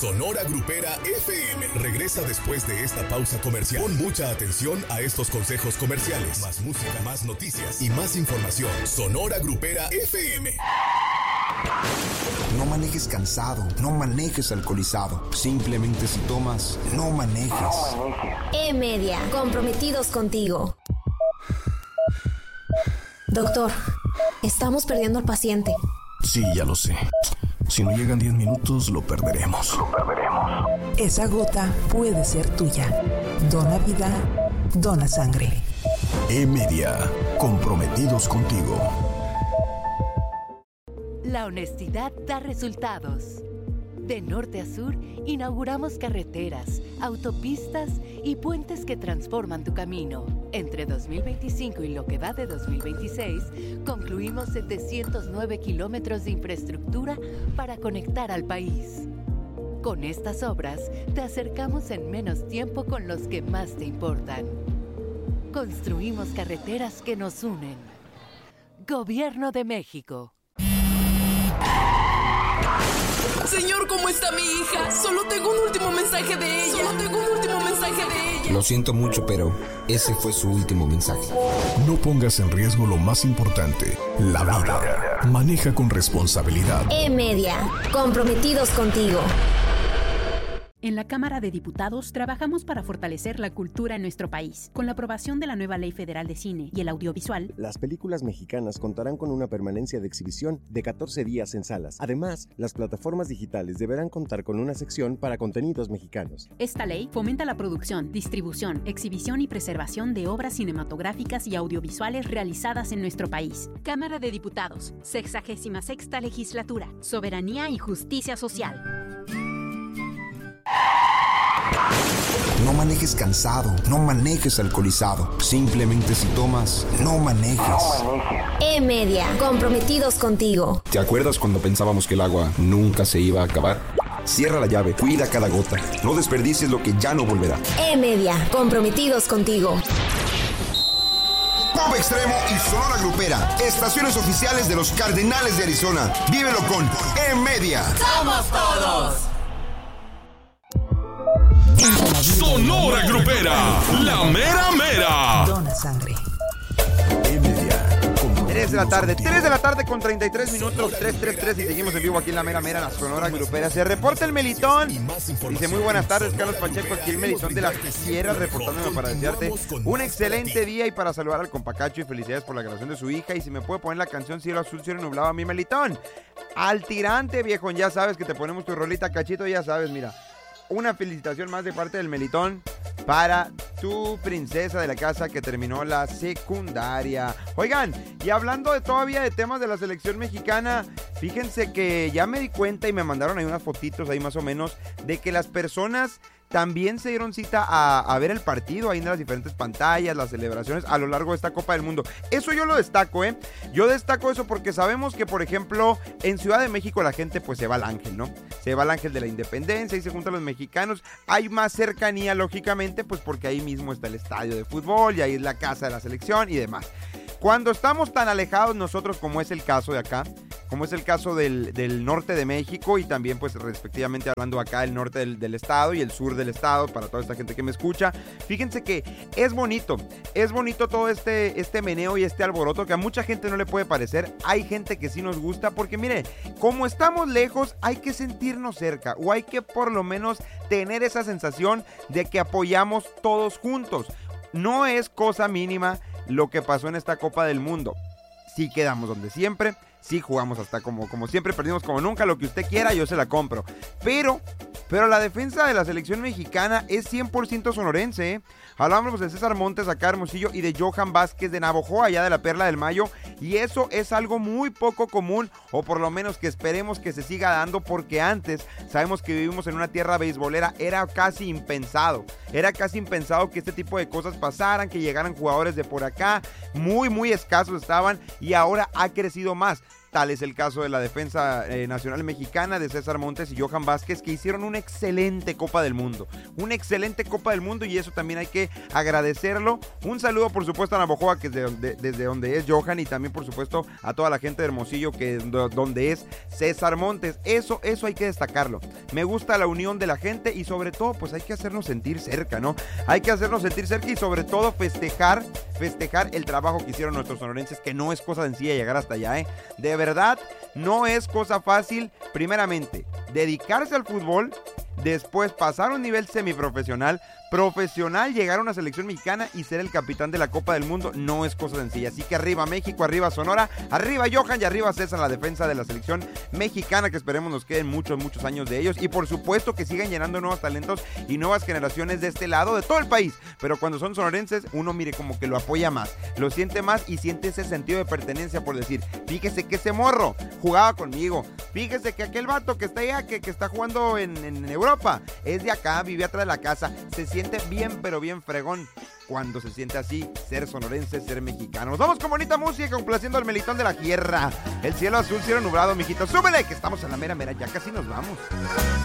Sonora Grupera FM regresa después de esta pausa comercial. Pon mucha atención a estos consejos comerciales. Más música, más noticias y más información. Sonora Grupera FM. No manejes cansado, no manejes alcoholizado. Simplemente si tomas, no manejes. E-Media, comprometidos contigo. Doctor, estamos perdiendo al paciente. Sí, ya lo sé. Si no llegan 10 minutos, lo perderemos. Esa gota puede ser tuya. Dona vida, dona sangre. E-Media, comprometidos contigo. La honestidad da resultados. De norte a sur, inauguramos carreteras, autopistas y puentes que transforman tu camino. Entre 2025 y lo que va de 2026, concluimos 709 kilómetros de infraestructura para conectar al país. Con estas obras, te acercamos en menos tiempo con los que más te importan. Construimos carreteras que nos unen. Gobierno de México. Señor, ¿cómo está mi hija? Solo tengo un último mensaje de ella. Lo siento mucho, pero ese fue su último mensaje. No pongas en riesgo lo más importante, la vida. Maneja con responsabilidad. E-Media, comprometidos contigo. En la Cámara de Diputados trabajamos para fortalecer la cultura en nuestro país. Con la aprobación de la nueva Ley Federal de Cine y el Audiovisual, las películas mexicanas contarán con una permanencia de exhibición de 14 días en salas. Además, las plataformas digitales deberán contar con una sección para contenidos mexicanos. Esta ley fomenta la producción, distribución, exhibición y preservación de obras cinematográficas y audiovisuales realizadas en nuestro país. Cámara de Diputados, 66ª Legislatura, Soberanía y Justicia Social. No manejes cansado, no manejes alcoholizado. Simplemente si tomas, no manejes. E-Media, comprometidos contigo. ¿Te acuerdas cuando pensábamos que el agua nunca se iba a acabar? Cierra la llave, cuida cada gota. No desperdicies lo que ya no volverá. E-Media, comprometidos contigo. Pop Extremo y Sonora Grupera, estaciones oficiales de los Cardenales de Arizona. Vívelo con E-Media. ¡Somos todos! Sonora Grupera, la mera mera. Dona sangre. E-Media, 3 de la tarde con 33 minutos, 3:33 y seguimos en vivo aquí en la mera mera, la Sonora Grupera. Se reporta el Melitón. Dice, muy buenas tardes, Carlos Pacheco, aquí el Melitón de las Sierras, reportándome para desearte un excelente día y para saludar al compacacho y felicidades por la graduación de su hija. Y si me puede poner la canción Cielo Azul, Cielo Nublado a mi Melitón. Al tirante, viejo, ya sabes que te ponemos tu rolita, cachito, ya sabes, mira. Una felicitación más de parte del Melitón para tu princesa de la casa que terminó la secundaria. Oigan, y hablando todavía de temas de la selección mexicana, fíjense que ya me di cuenta y me mandaron ahí unas fotitos ahí más o menos de que las personas también se dieron cita a ver el partido ahí en las diferentes pantallas, las celebraciones a lo largo de esta Copa del Mundo. Eso yo lo destaco, ¿eh? Yo destaco eso porque sabemos que, por ejemplo, en Ciudad de México la gente pues se va al Ángel, ¿no? Se va al Ángel de la Independencia y se juntan los mexicanos. Hay más cercanía, lógicamente, pues porque ahí mismo está el estadio de fútbol y ahí es la casa de la selección y demás. Cuando estamos tan alejados nosotros, como es el caso de acá, como es el caso del norte de México y también pues respectivamente hablando acá el norte del estado y el sur del estado, para toda esta gente que me escucha, fíjense que es bonito todo este meneo y este alboroto que a mucha gente no le puede parecer. Hay gente que sí nos gusta porque mire, como estamos lejos hay que sentirnos cerca o hay que por lo menos tener esa sensación de que apoyamos todos juntos. No es cosa mínima lo que pasó en esta Copa del Mundo. Sí quedamos donde siempre, sí jugamos hasta como siempre, perdimos como nunca, lo que usted quiera, yo se la compro. Pero la defensa de la selección mexicana es 100% sonorense, ¿eh? Hablábamos de César Montes acá Hermosillo y de Johan Vázquez de Navojoa, allá de la Perla del Mayo, y eso es algo muy poco común, o por lo menos que esperemos que se siga dando, porque antes sabemos que vivimos en una tierra beisbolera, era casi impensado que este tipo de cosas pasaran, que llegaran jugadores de por acá, muy muy escasos estaban, y ahora ha crecido más. Tal es el caso de la defensa nacional mexicana de César Montes y Johan Vázquez, que hicieron una excelente Copa del Mundo. Una excelente Copa del Mundo y eso también hay que agradecerlo. Un saludo, por supuesto, a Navojoa, que es desde donde es Johan, y también, por supuesto, a toda la gente de Hermosillo, que donde es César Montes. Eso hay que destacarlo. Me gusta la unión de la gente y sobre todo, pues hay que hacernos sentir cerca, ¿no? Hay que hacernos sentir cerca y sobre todo festejar el trabajo que hicieron nuestros sonorenses, que no es cosa sencilla llegar hasta allá, ¿eh? De verdad, no es cosa fácil, primeramente, dedicarse al fútbol, después pasar a un nivel semiprofesional, profesional, llegar a una selección mexicana y ser el capitán de la Copa del Mundo no es cosa sencilla. Así que arriba México, arriba Sonora, arriba Johan y arriba César, la defensa de la selección mexicana, que esperemos nos queden muchos años de ellos. Y por supuesto que sigan llenando nuevos talentos y nuevas generaciones de este lado, de todo el país. Pero cuando son sonorenses, uno mire como que lo apoya más, lo siente más y siente ese sentido de pertenencia por decir, fíjese que ese morro jugaba conmigo, fíjese que aquel vato que está allá, que está jugando en Europa, es de acá, vive atrás de la casa. Se siente bien, pero bien fregón cuando se siente así, ser sonorense, ser mexicano. Nos vamos con bonita música, complaciendo al Melitón de la Tierra. El cielo azul, cielo nublado, mijito. Súbele, que estamos en la mera, ya casi nos vamos.